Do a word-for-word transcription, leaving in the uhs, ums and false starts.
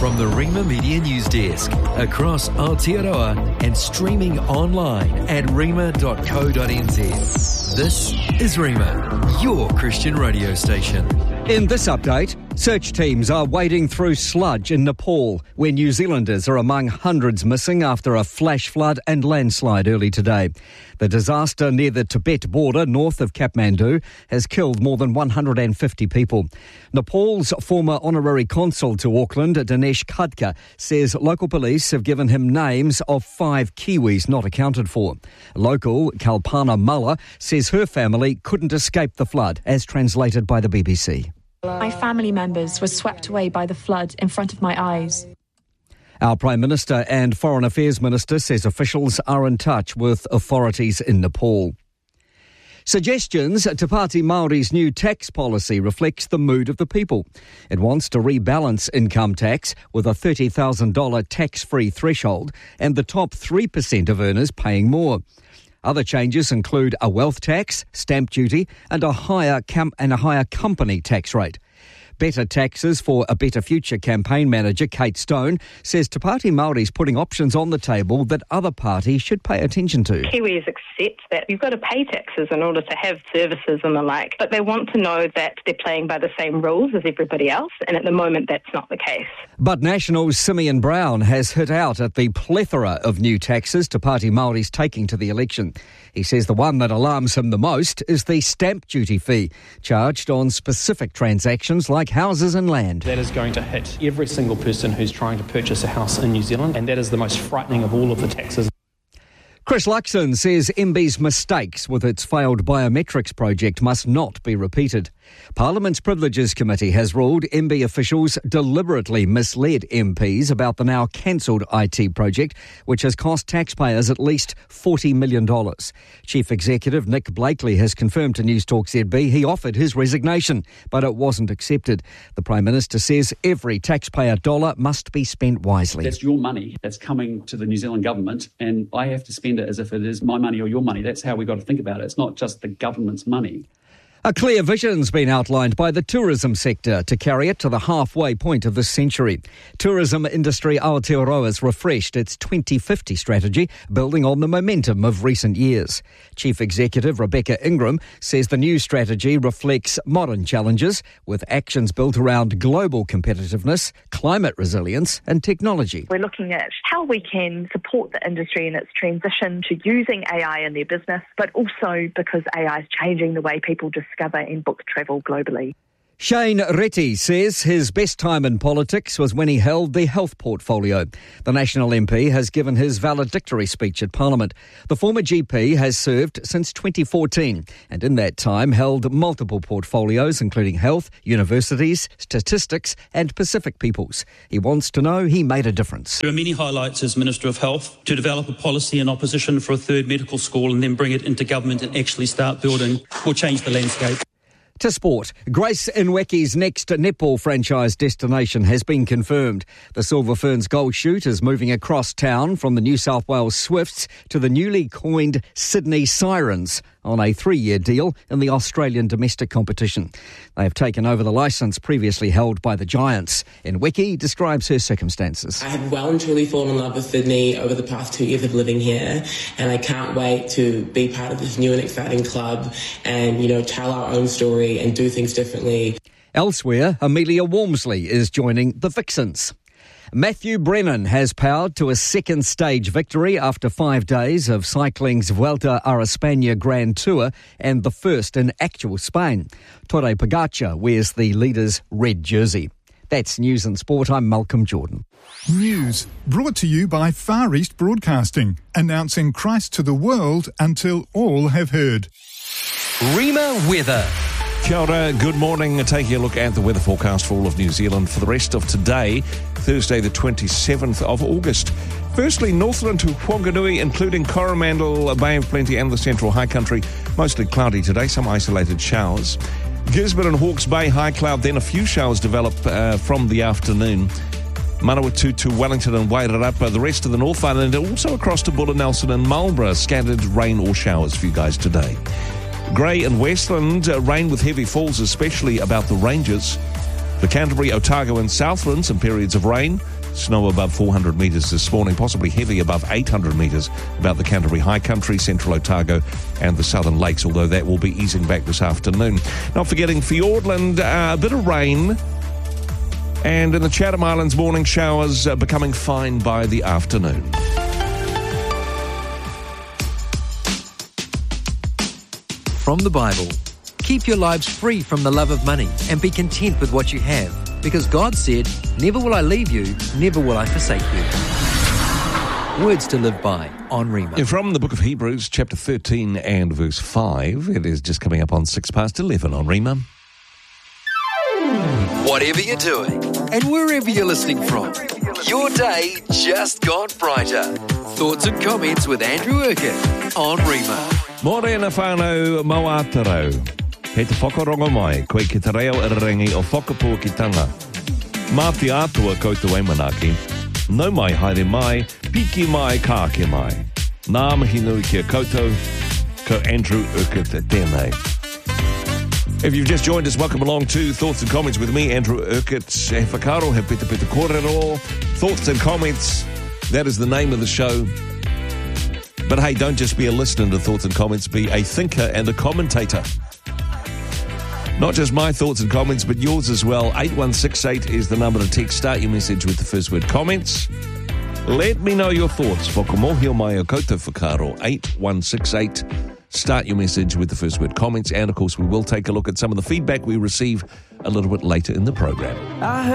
from the Rima Media News Desk across Aotearoa and streaming online at rima dot co dot n z. This is Rima, your Christian radio station. In this update, search teams are wading through sludge in Nepal, where New Zealanders are among hundreds missing after a flash flood and landslide early today. The disaster near the Tibet border north of Kathmandu has killed more than one hundred fifty people. Nepal's former honorary consul to Auckland, Dinesh Khadka, says local police have given him names of five Kiwis not accounted for. Local Kalpana Mulla says her family couldn't escape the flood, as translated by the B B C. My family members were swept away by the flood in front of my eyes. Our Prime Minister and Foreign Affairs Minister says officials are in touch with authorities in Nepal. Suggestions to Party Māori's new tax policy reflects the mood of the people. It wants to rebalance income tax with a thirty thousand dollars tax-free threshold and the top three percent of earners paying more. Other changes include a wealth tax, stamp duty and a higher com- and a higher company tax rate. Better Taxes for a Better Future campaign manager Kate Stone says Te Pāti Māori's putting options on the table that other parties should pay attention to. Kiwis accept that you've got to pay taxes in order to have services and the like, but they want to know that they're playing by the same rules as everybody else, and at the moment that's not the case. But National's Simeon Brown has hit out at the plethora of new taxes Te Pāti Māori's taking to the election. He says the one that alarms him the most is the stamp duty fee, charged on specific transactions like houses and land. That is going to hit every single person who's trying to purchase a house in New Zealand, and that is the most frightening of all of the taxes. Chris Luxon says M B's mistakes with its failed biometrics project must not be repeated. Parliament's Privileges Committee has ruled M B officials deliberately misled M Ps about the now cancelled I T project, which has cost taxpayers at least forty million dollars. Chief Executive Nick Blakely has confirmed to Newstalk Z B he offered his resignation, but it wasn't accepted. The Prime Minister says every taxpayer dollar must be spent wisely. That's your money that's coming to the New Zealand government, and I have to spend it as if it is my money or your money. That's how we've got to think about it. It's not just the government's money. A clear vision's been outlined by the tourism sector to carry it to the halfway point of this century. Tourism industry Aotearoa's refreshed its twenty fifty strategy, building on the momentum of recent years. Chief Executive Rebecca Ingram says the new strategy reflects modern challenges with actions built around global competitiveness, climate resilience and technology. We're looking at how we can support the industry in its transition to using A I in their business, but also because A I is changing the way people discover and book travel globally. Shane Reti says his best time in politics was when he held the health portfolio. The National M P has given his valedictory speech at Parliament. The former G P has served since twenty fourteen and in that time held multiple portfolios including health, universities, statistics and Pacific Peoples. He wants to know he made a difference. There are many highlights as Minister of Health to develop a policy in opposition for a third medical school and then bring it into government and actually start building will change the landscape. To sport, Grace Nweki's next netball franchise destination has been confirmed. The Silver Ferns Gold Shoot is moving across town from the New South Wales Swifts to the newly coined Sydney Sirens on a three-year deal in the Australian domestic competition. They have taken over the licence previously held by the Giants. Nweki describes her circumstances. I have well and truly fallen in love with Sydney over the past two years of living here, and I can't wait to be part of this new and exciting club and, you know, tell our own story and do things differently. Elsewhere, Amelia Walmsley is joining the Vixens. Matthew Brennan has powered to a second stage victory after five days of cycling's Vuelta a España Grand Tour and the first in actual Spain. Tadej Pogacar wears the leader's red jersey. That's News and Sport. I'm Malcolm Jordan. News brought to you by Far East Broadcasting, announcing Christ to the world until all have heard. Rima Weather. Kia ora, good morning. Taking a look at the weather forecast for all of New Zealand for the rest of today, Thursday the twenty-seventh of August. Firstly, Northland to Whanganui, including Coromandel, Bay of Plenty and the Central High Country, mostly cloudy today, some isolated showers. Gisborne and Hawke's Bay, high cloud, then a few showers develop uh, from the afternoon. Manawatu to Wellington and Wairarapa, the rest of the North Island, and also across to Buller, Nelson and Marlborough, scattered rain or showers for you guys today. Grey and Westland, uh, rain with heavy falls, especially about the ranges. The Canterbury, Otago and Southland, some periods of rain. Snow above four hundred metres this morning, possibly heavy above eight hundred metres about the Canterbury High Country, Central Otago and the Southern Lakes, although that will be easing back this afternoon. Not forgetting Fiordland, uh, a bit of rain. And in the Chatham Islands, morning showers uh, becoming fine by the afternoon. From the Bible, keep your lives free from the love of money and be content with what you have. Because God said, never will I leave you, never will I forsake you. Words to live by on Rhema. From the book of Hebrews, chapter thirteen and verse five. It is just coming up on six past eleven on Rhema. Whatever you're doing, and wherever you're listening from, your day just got brighter. Thoughts and comments with Andrew Urquhart on Rhema. Morena whānau mau ātarau. Hei te whakarongo mai, koe ki te reo irarangi o whakapōkitanga. Mā te atua koutou e manaki. Nau mai haere mai, piki mai kāke mai. Nā mihi nui kia koutou, ko Andrew Urquhart tēnei. If you've just joined us, welcome along to Thoughts and Comments with me, Andrew Urquhart. He whakaro, he pita pita kōrero. Thoughts and Comments, that is the name of the show. But hey, don't just be a listener to Thoughts and Comments, be a thinker and a commentator. Not just my thoughts and comments, but yours as well. eight one six eight is the number to text. Start your message with the first word comments. Let me know your thoughts. Whakamohio mai o koutou whakaro. eight one six eight. Start your message with the first word comments. And of course, we will take a look at some of the feedback we receive a little bit later in the program.